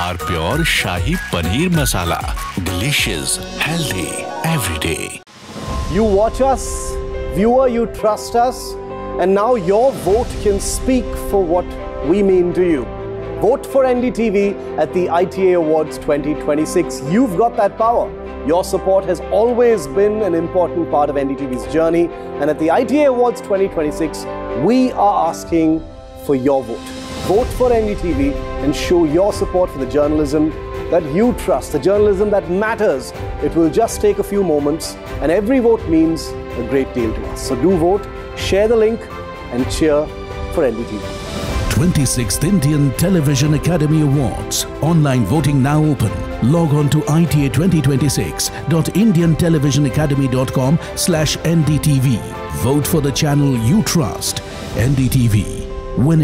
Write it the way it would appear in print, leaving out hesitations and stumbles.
R Pure Shahi Paneer Masala. Delicious, healthy, every day. You watch us, viewer, you trust us, and now your vote can speak for what we mean to you. Vote for NDTV at the ITA Awards 2026. You've got that power. Your support has always been an important part of NDTV's journey, and at the ITA Awards 2026, we are asking for your vote. Vote for NDTV and show your support for the journalism that you trust, the journalism that matters. It will just take a few moments, and every vote means a great deal to us. So do vote, share the link, and cheer for NDTV. 26th Indian Television Academy Awards. Online voting now open. Log on to ita2026.indiantelevisionacademy.com/NDTV. Vote for the channel you trust. NDTV. Winning